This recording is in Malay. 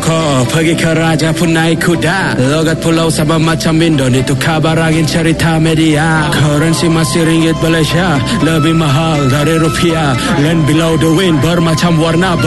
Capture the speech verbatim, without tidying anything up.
Kau pergi ke raja pun naik kuda, logat pulau sama macam Indon, itu kabar angin cerita media. Currency masih ringgit Malaysia, lebih mahal dari rupiah. Land below the wind bermacam warna.